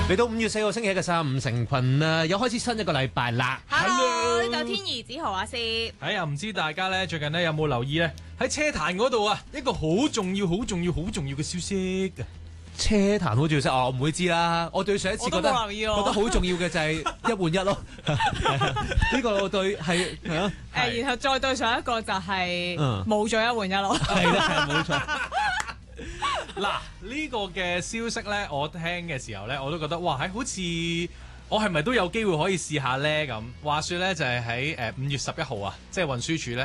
嚟到5月4號星期一嘅35成群啦，又開始新一個禮拜啦。 Hello，呢度天兒子豪阿薛。 唔知大家咧最近咧有冇留意咧喺車壇嗰度啊，一個好重要嘅消息啊！ 車壇好重要我唔會知啦。我對上一次覺得好重要嘅就係1換1咯。呢個對係啊。 然後再對上一個就係冇咗1換1咯。 係啦，冇錯。 嗱，呢個嘅消息咧，我聽嘅時候咧，我都覺得哇，好似我係咪都有機會可以試下咧咁？話說咧就係喺5月11號啊，即係運輸署咧